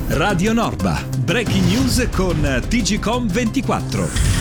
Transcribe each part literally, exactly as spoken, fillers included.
Radio Norba, breaking news con T G Com ventiquattro.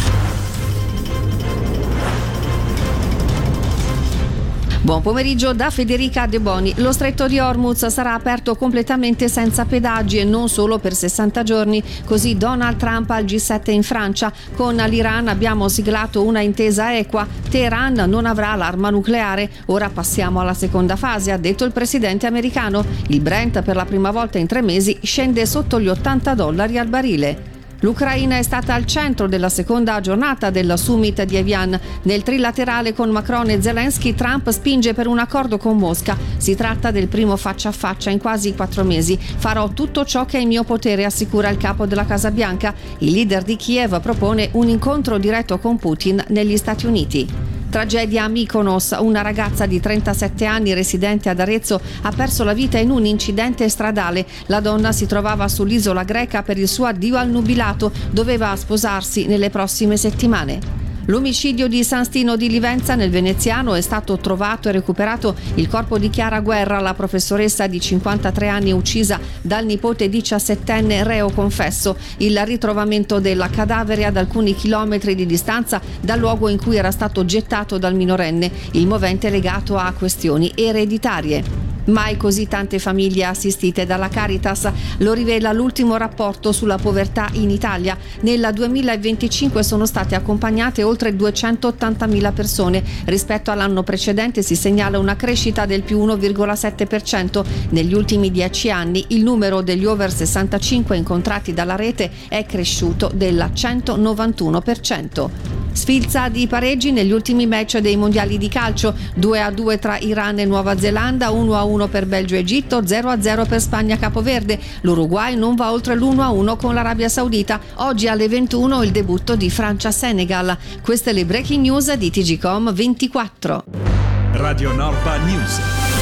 Buon pomeriggio da Federica De Boni. Lo stretto di Hormuz sarà aperto completamente senza pedaggi e non solo per sessanta giorni, così Donald Trump al G sette in Francia. Con l'Iran abbiamo siglato una intesa equa, Teheran non avrà l'arma nucleare. Ora passiamo alla seconda fase, ha detto il presidente americano. Il Brent per la prima volta in tre mesi scende sotto gli ottanta dollari al barile. L'Ucraina è stata al centro della seconda giornata del summit di Evian. Nel trilaterale con Macron e Zelensky, Trump spinge per un accordo con Mosca. Si tratta del primo faccia a faccia in quasi quattro mesi. Farò tutto ciò che è in mio potere, assicura il capo della Casa Bianca. Il leader di Kiev propone un incontro diretto con Putin negli Stati Uniti. Tragedia a Mykonos. Una ragazza di trentasette anni residente ad Arezzo ha perso la vita in un incidente stradale. La donna si trovava sull'isola greca per il suo addio al nubilato, doveva sposarsi nelle prossime settimane. L'omicidio di San Stino di Livenza nel Veneziano. È stato trovato e recuperato il corpo di Chiara Guerra, la professoressa di cinquantatré anni uccisa dal nipote diciassettenne reo confesso. Il ritrovamento del cadavere ad alcuni chilometri di distanza dal luogo in cui era stato gettato dal minorenne, il movente legato a questioni ereditarie. Mai così tante famiglie assistite dalla Caritas, lo rivela l'ultimo rapporto sulla povertà in Italia. Nel duemilaventicinque sono state accompagnate oltre duecentottantamila persone. Rispetto all'anno precedente si segnala una crescita del più uno virgola sette per cento. Negli ultimi dieci anni il numero degli over sessantacinque incontrati dalla rete è cresciuto del centonovantuno per cento. Sfilza di pareggi negli ultimi match dei mondiali di calcio. due a due tra Iran e Nuova Zelanda, uno a uno per Belgio e Egitto, zero a zero per Spagna Capoverde. L'Uruguay non va oltre l'uno a uno con l'Arabia Saudita. Oggi alle ventuno il debutto di Francia-Senegal. Queste le breaking news di T G Com ventiquattro. Radio Norba News.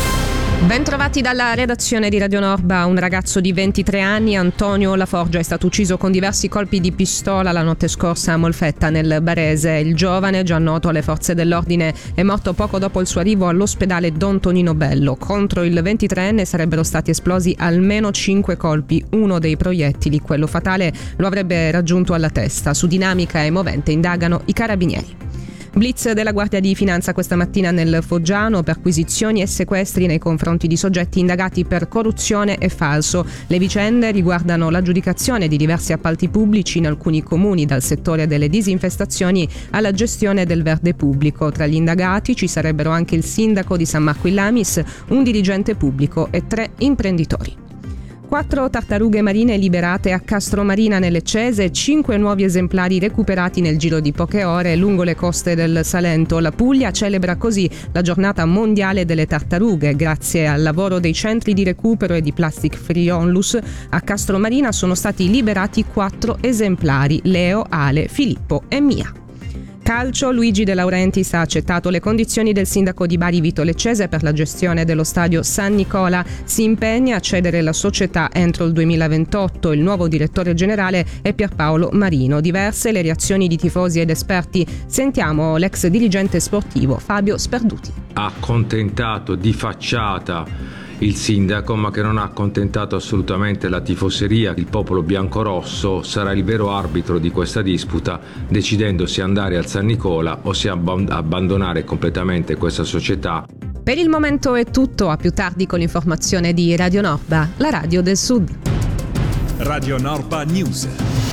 Ben trovati dalla redazione di Radio Norba. Un ragazzo di ventitré anni, Antonio Laforgia, è stato ucciso con diversi colpi di pistola la notte scorsa a Molfetta nel Barese. Il giovane, già noto alle forze dell'ordine, è morto poco dopo il suo arrivo all'ospedale Don Tonino Bello. Contro il ventitreenne sarebbero stati esplosi almeno cinque colpi. Uno dei proiettili, quello fatale, lo avrebbe raggiunto alla testa. Su dinamica e movente indagano i carabinieri. Blitz della Guardia di Finanza questa mattina nel Foggiano, perquisizioni e sequestri nei confronti di soggetti indagati per corruzione e falso. Le vicende riguardano l'aggiudicazione di diversi appalti pubblici in alcuni comuni, dal settore delle disinfestazioni alla gestione del verde pubblico. Tra gli indagati ci sarebbero anche il sindaco di San Marco in Lamis, un dirigente pubblico e tre imprenditori. Quattro tartarughe marine liberate a Castromarina nelle Cese, cinque nuovi esemplari recuperati nel giro di poche ore lungo le coste del Salento. La Puglia celebra così la giornata mondiale delle tartarughe. Grazie al lavoro dei centri di recupero e di Plastic Free Onlus, a Castromarina sono stati liberati quattro esemplari: Leo, Ale, Filippo e Mia. Calcio. Luigi De Laurentiis ha accettato le condizioni del sindaco di Bari Vito Leccese per la gestione dello stadio San Nicola. Si impegna a cedere la società entro il duemilaventotto. Il nuovo direttore generale è Pierpaolo Marino. Diverse le reazioni di tifosi ed esperti. Sentiamo l'ex dirigente sportivo Fabio Sperduti. Ha accontentato di facciata il sindaco, ma che non ha accontentato assolutamente la tifoseria. Il popolo biancorosso sarà il vero arbitro di questa disputa, decidendo se andare al San Nicola o se abb- abbandonare completamente questa società. Per il momento è tutto, a più tardi con l'informazione di Radio Norba, la radio del Sud. Radio Norba News.